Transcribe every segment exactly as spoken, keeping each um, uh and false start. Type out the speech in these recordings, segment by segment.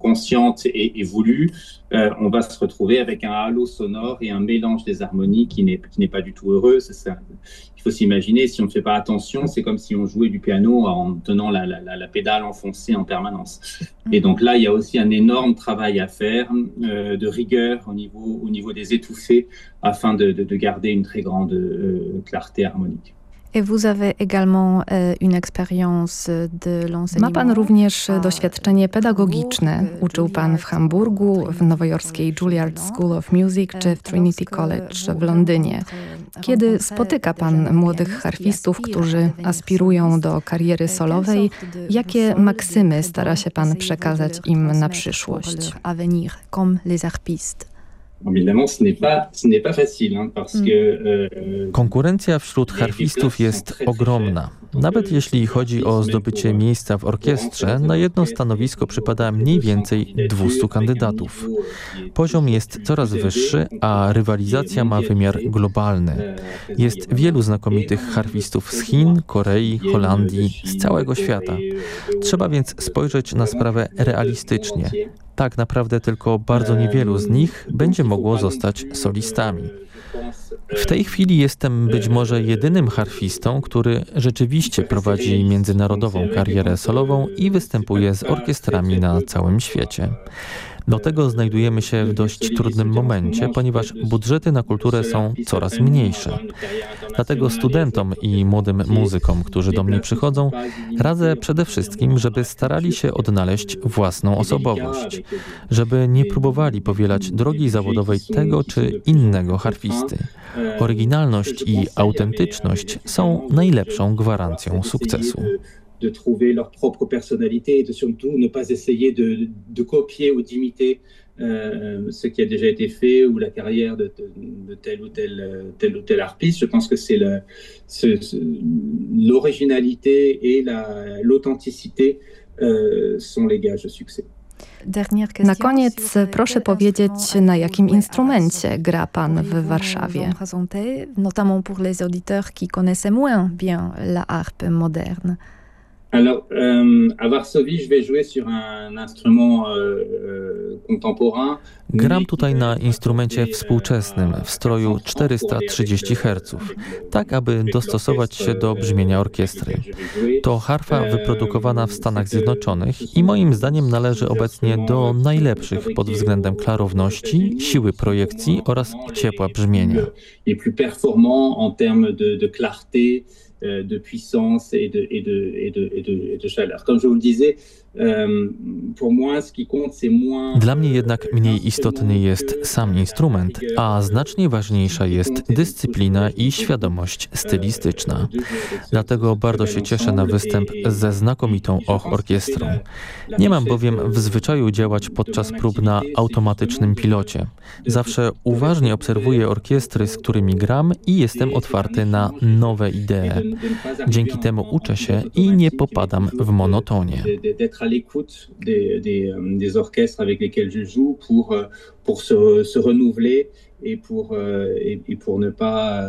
consciente et, et voulue, euh, on va se retrouver avec un halo sonore et un mélange des harmonies qui n'est, qui n'est pas du tout heureux. C'est ça. Il faut s'imaginer, si on ne fait pas attention, c'est comme si on jouait du piano en tenant la, la, la, la pédale enfoncée en permanence. Et donc là, il y a aussi un énorme travail à faire euh, de rigueur au niveau, au niveau des étouffés afin de, de, de garder une très grande euh, clarté harmonique. Et vous avez également une expérience de l'enseignement. Ma pan również doświadczenie pedagogiczne. Uczył pan w Hamburgu, w nowojorskiej Juilliard School of Music czy w Trinity College w Londynie. Kiedy spotyka pan młodych harfistów, którzy aspirują do kariery solowej, jakie maksymy stara się pan przekazać im na przyszłość? Konkurencja wśród harfistów jest ogromna. Nawet jeśli chodzi o zdobycie miejsca w orkiestrze, na jedno stanowisko przypada mniej więcej dwieście kandydatów. Poziom jest coraz wyższy, a rywalizacja ma wymiar globalny. Jest wielu znakomitych harfistów z Chin, Korei, Holandii, z całego świata. Trzeba więc spojrzeć na sprawę realistycznie. Tak naprawdę tylko bardzo niewielu z nich będzie mogło zostać solistami. W tej chwili jestem być może jedynym harfistą, który rzeczywiście prowadzi międzynarodową karierę solową i występuje z orkiestrami na całym świecie. Do tego znajdujemy się w dość trudnym momencie, ponieważ budżety na kulturę są coraz mniejsze. Dlatego studentom i młodym muzykom, którzy do mnie przychodzą, radzę przede wszystkim, żeby starali się odnaleźć własną osobowość, żeby nie próbowali powielać drogi zawodowej tego czy innego harfisty. Oryginalność i autentyczność są najlepszą gwarancją sukcesu. De trouver leur propre personnalité et de surtout ne pas essayer de, de copier ou d'imiter euh, ce qui a déjà été fait ou la carrière de, de, de tel ou tel, tel ou tel harpiste. Je pense que c'est le, ce, ce, l'originalité et la, l'authenticité euh, sont les gages de succès. Na koniec proszę powiedzieć, na jakim instrumencie gra pan w Warszawie? Notamment pour les auditeurs qui connaissent moins bien la harpe moderne. Alors, euh, à Varsovie, je vais jouer sur un instrument euh, contemporain. Gram tutaj na instrumencie współczesnym w stroju czterysta trzydzieści herców, tak aby dostosować się do brzmienia orkiestry. To harfa wyprodukowana w Stanach Zjednoczonych i moim zdaniem należy obecnie do najlepszych pod względem klarowności, siły projekcji oraz ciepła brzmienia. Les plus performants en termes de, de clarté, de puissance et de, et de, et de, et de, et de chaleur. Comme je vous le disais, pour moi, ce qui compte, c'est moins... Dla mnie jednak mniej istotny jest sam instrument, a znacznie ważniejsza jest dyscyplina i świadomość stylistyczna. Dlatego bardzo się cieszę na występ ze znakomitą Och orkiestrą. Nie mam bowiem w zwyczaju działać podczas prób na automatycznym pilocie. Zawsze uważnie obserwuję orkiestry, z którymi gram i jestem otwarty na nowe idee. Dzięki temu uczę się i nie popadam w monotonię. À l'écoute des, des, des orchestres avec lesquels je joue pour, pour se, se renouveler et pour, et, et pour ne pas,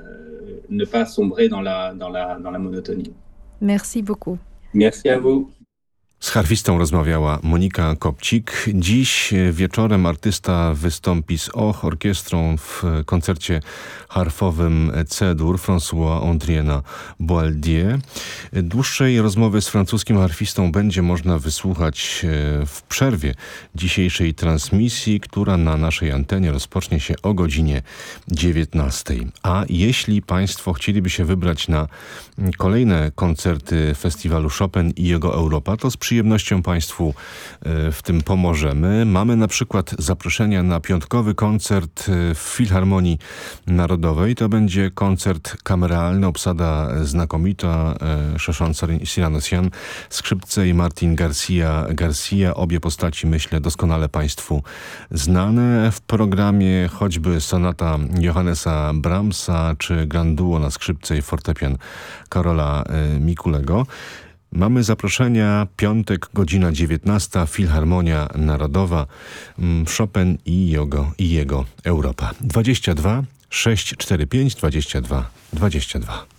ne pas sombrer dans la, dans la, dans la monotonie. Merci beaucoup. Merci à vous. Z harfistą rozmawiała Monika Kopcik. Dziś wieczorem artysta wystąpi z Och orkiestrą w koncercie harfowym C-dur François Andriena Boaldier. Dłuższej rozmowy z francuskim harfistą będzie można wysłuchać w przerwie dzisiejszej transmisji, która na naszej antenie rozpocznie się o godzinie dziewiętnastej. A jeśli Państwo chcieliby się wybrać na kolejne koncerty festiwalu Chopin i jego Europa, to z przyjemnością Państwu w tym pomożemy. Mamy na przykład zaproszenia na piątkowy koncert w Filharmonii Narodowej. To będzie koncert kameralny, obsada znakomita, Szeszon Siranosian, skrzypce i Martin Garcia Garcia. Obie postaci, myślę, doskonale Państwu znane. W programie choćby sonata Johannesa Brahmsa czy Grand Duo na skrzypce i fortepian Karola Mikulego. Mamy zaproszenia, piątek, godzina dziewiętnasta, Filharmonia Narodowa, Chopin i jego, i jego Europa. dwadzieścia dwa sześćset czterdzieści pięć dwadzieścia dwa dwadzieścia dwa.